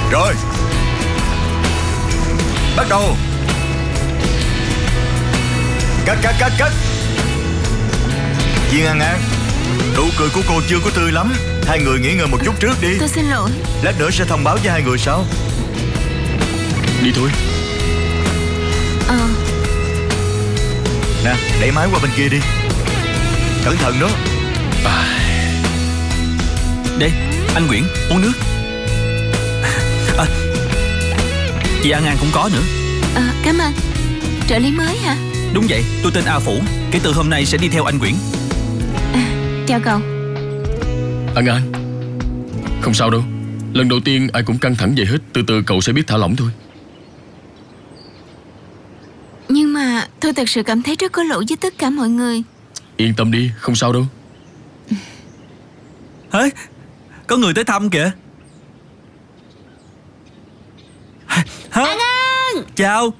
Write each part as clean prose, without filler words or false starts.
Rồi, bắt đầu. Cắt. Viên An An, nụ cười của cô chưa có tươi lắm. Hai người nghỉ ngơi một chút trước đi. Tôi xin lỗi. Lát nữa sẽ thông báo với hai người sau. Đi thôi. Nè, đẩy máy qua bên kia đi. Cẩn thận đó. Đây, anh Nguyễn, uống nước. Chị An An cũng có nữa. Cảm ơn. Trợ lý mới hả? Đúng vậy, tôi tên A Phủ. Kể từ hôm nay sẽ đi theo anh Nguyễn. Chào cậu. An An, không sao đâu. Lần đầu tiên ai cũng căng thẳng vậy hết. Từ từ cậu sẽ biết thả lỏng thôi. Nhưng mà tôi thật sự cảm thấy rất có lỗi với tất cả mọi người. Yên tâm đi, không sao đâu. Hả? Có người tới thăm kìa. Hả? An An! Chào.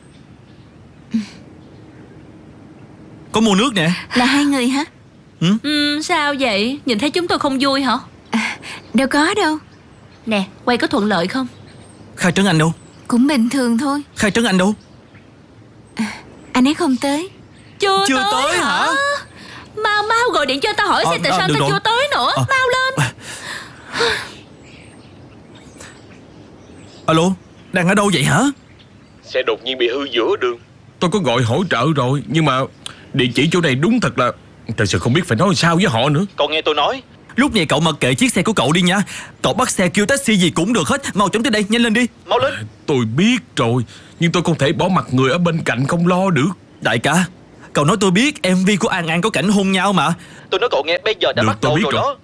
Có mua nước nè. Là hai người hả? Sao vậy? Nhìn thấy chúng tôi không vui hả? Đâu có đâu. Nè, quay có thuận lợi không? Khai Trấn Anh đâu? Cũng bình thường thôi. Khai Trấn Anh đâu? Anh ấy không tới. Chưa tới hả? Mau gọi điện cho ta hỏi xem tại sao ta chưa tới nữa. Mau lên. Alo, đang ở đâu vậy hả? Xe đột nhiên bị hư giữa đường. Tôi có gọi hỗ trợ rồi, nhưng mà địa chỉ chỗ này đúng thật là thật sự không biết phải nói sao với họ nữa. Cậu nghe tôi nói. Lúc này cậu mặc kệ chiếc xe của cậu đi nha. Cậu bắt xe kêu taxi gì cũng được hết. Mau chóng tới đây, nhanh lên đi. Mau lên. Tôi biết rồi, nhưng tôi không thể bỏ mặc người ở bên cạnh không lo được. Đại ca, cậu nói tôi biết MV của An An có cảnh hôn nhau mà. Tôi nói cậu nghe, bây giờ đã Được, bắt tôi đầu biết rồi rồi. đó.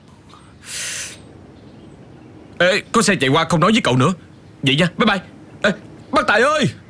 Ê, có xe chạy qua không nói với cậu nữa. Vậy nha, bye bye. Ê, bác Tài ơi!